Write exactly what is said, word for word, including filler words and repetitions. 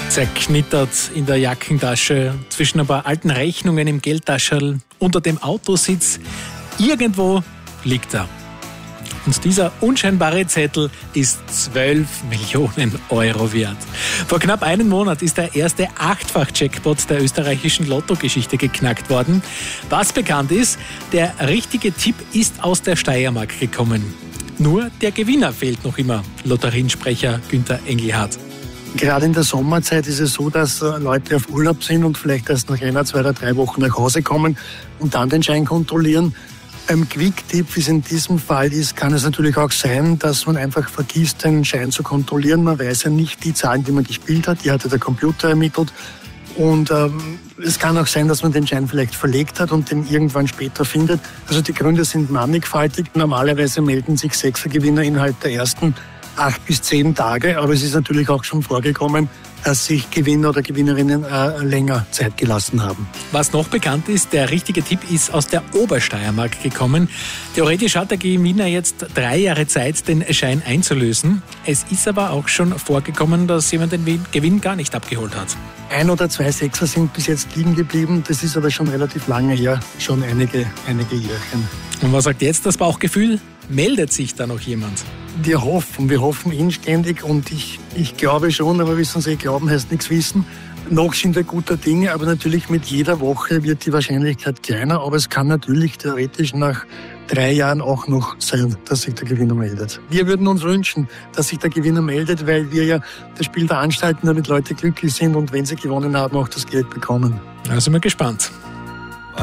Zerknittert in der Jackentasche, zwischen ein paar alten Rechnungen im Geldtaschel, unter dem Autositz. Irgendwo liegt er. Und dieser unscheinbare Zettel ist zwölf Millionen Euro wert. Vor knapp einem Monat ist der erste Achtfach-Jackpot der österreichischen Lottogeschichte geknackt worden. Was bekannt ist, der richtige Tipp ist aus der Steiermark gekommen. Nur der Gewinner fehlt noch immer, Lotteriensprecher Günther Engelhardt. Gerade in der Sommerzeit ist es so, dass Leute auf Urlaub sind und vielleicht erst nach einer, zwei oder drei Wochen nach Hause kommen und dann den Schein kontrollieren. Beim Quick-Tipp, wie es in diesem Fall ist, kann es natürlich auch sein, dass man einfach vergisst, den Schein zu kontrollieren. Man weiß ja nicht die Zahlen, die man gespielt hat, die hat ja der Computer ermittelt. Und ähm, es kann auch sein, dass man den Schein vielleicht verlegt hat und den irgendwann später findet. Also die Gründe sind mannigfaltig. Normalerweise melden sich Sechser-Gewinner innerhalb der ersten acht bis zehn Tage, aber es ist natürlich auch schon vorgekommen, dass sich Gewinner oder Gewinnerinnen äh, länger Zeit gelassen haben. Was noch bekannt ist, der richtige Tipp ist aus der Obersteiermark gekommen. Theoretisch hat der Gewinner jetzt drei Jahre Zeit, den Schein einzulösen. Es ist aber auch schon vorgekommen, dass jemand den Gewinn gar nicht abgeholt hat. Ein oder zwei Sechser sind bis jetzt liegen geblieben. Das ist aber schon relativ lange her, schon einige, einige Jährchen. Und was sagt jetzt das Bauchgefühl? Meldet sich da noch jemand? Wir hoffen, wir hoffen inständig und ich, ich glaube schon, aber wissen Sie, glauben heißt nichts wissen. Noch sind wir guter Dinge, aber natürlich mit jeder Woche wird die Wahrscheinlichkeit kleiner, aber es kann natürlich theoretisch nach drei Jahren auch noch sein, dass sich der Gewinner meldet. Wir würden uns wünschen, dass sich der Gewinner meldet, weil wir ja das Spiel veranstalten, damit Leute glücklich sind und wenn sie gewonnen haben, auch das Geld bekommen. Also sind wir gespannt.